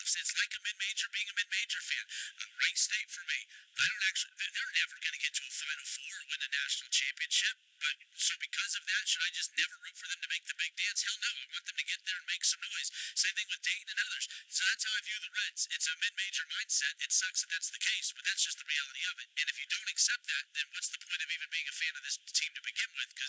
It's like a mid-major being a mid-major fan. Wright State for me. I don't actually. They're never going to get to a Final Four or win a national championship. But so because of that, should I just never root for them to make the big dance? Hell no. I want them to get there and make some noise. Same thing with Dayton and others. So that's how I view the Reds. It's a mid-major mindset. It sucks that that's the case, but that's just the reality of it. And if you don't accept that, then what's the point of even being a fan of this team to begin with? Because